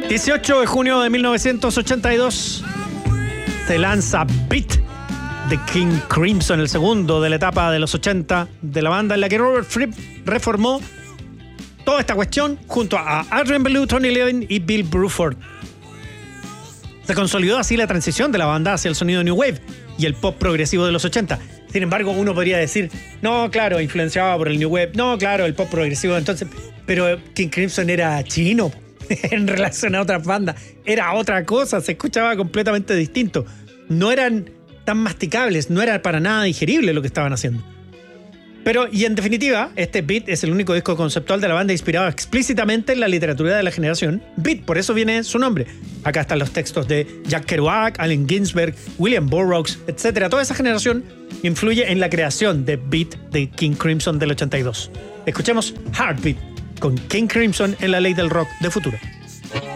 18 de junio de 1982 se lanza Beat de King Crimson, el segundo de la etapa de los 80 de la banda, en la que Robert Fripp reformó toda esta cuestión junto a Adrian Belew, Tony Levin y Bill Bruford. Se consolidó así la transición de la banda hacia el sonido New Wave y el pop progresivo de los 80. Sin embargo, uno podría decir, no, claro, influenciado por el New Wave, no, claro, el pop progresivo, entonces, pero King Crimson era chino en relación a otras bandas, era otra cosa, se escuchaba completamente distinto. No eran tan masticables, no era para nada digerible lo que estaban haciendo. Pero, y en definitiva, este Beat es el único disco conceptual de la banda inspirado explícitamente en la literatura de la generación Beat, por eso viene su nombre. Acá están los textos de Jack Kerouac, Allen Ginsberg, William Burroughs, etc. Toda esa generación influye en la creación de Beat de King Crimson del 82. Escuchemos Heartbeat con King Crimson en la ley del rock de Futuro.